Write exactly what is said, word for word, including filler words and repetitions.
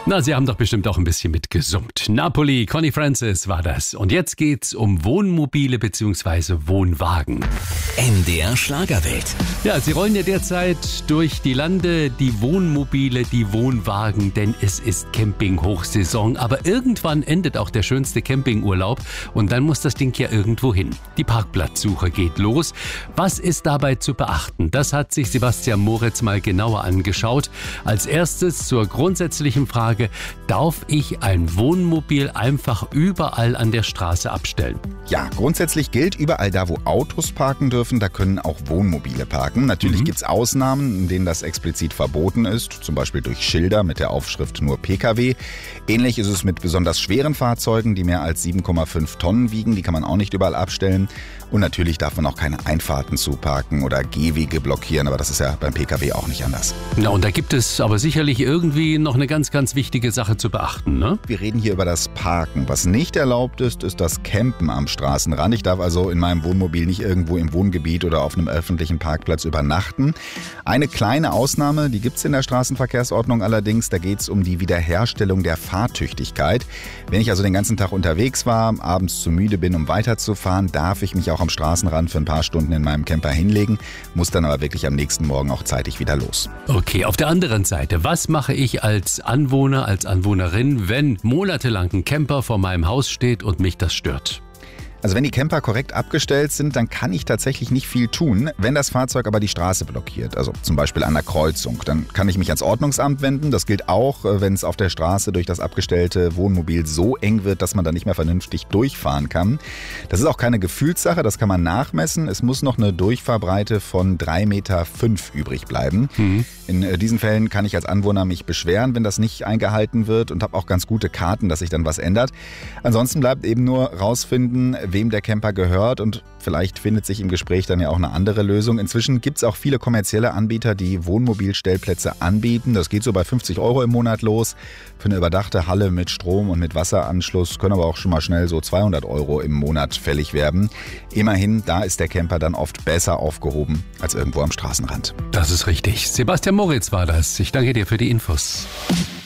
Na, Sie haben doch bestimmt auch ein bisschen mitgesummt. Napoli, Connie Francis war das. Und jetzt geht's um Wohnmobile bzw. Wohnwagen. N D R Schlagerwelt. Ja, sie rollen ja derzeit durch die Lande, die Wohnmobile, die Wohnwagen, denn es ist Camping-Hochsaison. Aber irgendwann endet auch der schönste Campingurlaub und dann muss das Ding ja irgendwo hin. Die Parkplatzsuche geht los. Was ist dabei zu beachten? Das hat sich Sebastian Moritz mal genauer angeschaut. Als erstes zur grundsätzlichen Frage: Darf ich ein Wohnmobil einfach überall an der Straße abstellen? Ja, grundsätzlich gilt, überall da, wo Autos parken dürfen, da können auch Wohnmobile parken. Natürlich mhm. gibt es Ausnahmen, in denen das explizit verboten ist, zum Beispiel durch Schilder mit der Aufschrift nur P K W. Ähnlich ist es mit besonders schweren Fahrzeugen, die mehr als sieben Komma fünf Tonnen wiegen. Die kann man auch nicht überall abstellen. Und natürlich darf man auch keine Einfahrten zuparken oder Gehwege blockieren, aber das ist ja beim P K W auch nicht anders. Na, und da gibt es aber sicherlich irgendwie noch eine ganz, ganz wichtige Sache zu beachten, ne? Wir reden hier über das Parken. Was nicht erlaubt ist, ist das Campen am Straßenrand. Ich darf also in meinem Wohnmobil nicht irgendwo im Wohngebiet oder auf einem öffentlichen Parkplatz übernachten. Eine kleine Ausnahme, die gibt es in der Straßenverkehrsordnung allerdings. Da geht es um die Wiederherstellung der Fahrtüchtigkeit. Wenn ich also den ganzen Tag unterwegs war, abends zu müde bin, um weiterzufahren, darf ich mich auch am Straßenrand für ein paar Stunden in meinem Camper hinlegen, muss dann aber wirklich am nächsten Morgen auch zeitig wieder los. Okay, auf der anderen Seite, was mache ich als Anwohner, als Anwohnerin, wenn monatelang ein Camper vor meinem Haus steht und mich das stört? Also wenn die Camper korrekt abgestellt sind, dann kann ich tatsächlich nicht viel tun. Wenn das Fahrzeug aber die Straße blockiert, also zum Beispiel an der Kreuzung, dann kann ich mich ans Ordnungsamt wenden. Das gilt auch, wenn es auf der Straße durch das abgestellte Wohnmobil so eng wird, dass man da nicht mehr vernünftig durchfahren kann. Das ist auch keine Gefühlssache, das kann man nachmessen. Es muss noch eine Durchfahrbreite von drei Meter fünf übrig bleiben. Mhm. In diesen Fällen kann ich als Anwohner mich beschweren, wenn das nicht eingehalten wird, und habe auch ganz gute Karten, dass sich dann was ändert. Ansonsten bleibt eben nur rausfinden, wem der Camper gehört, und vielleicht findet sich im Gespräch dann ja auch eine andere Lösung. Inzwischen gibt es auch viele kommerzielle Anbieter, die Wohnmobilstellplätze anbieten. Das geht so bei fünfzig Euro im Monat los. Für eine überdachte Halle mit Strom und mit Wasseranschluss können aber auch schon mal schnell so zweihundert Euro im Monat fällig werden. Immerhin, da ist der Camper dann oft besser aufgehoben als irgendwo am Straßenrand. Das ist richtig. Sebastian Moritz war das. Ich danke dir für die Infos.